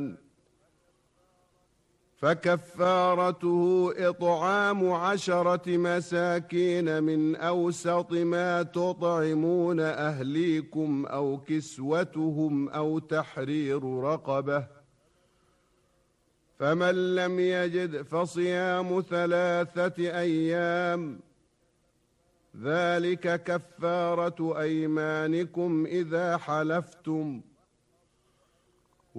شيئا فكفارته إطعام 10 مساكين من أوسط ما تطعمون أهليكم أو كسوتهم أو تحرير رقبة، فمن لم يجد فصيام 3 أيام، ذلك كفارة أيمانكم إذا حلفتم،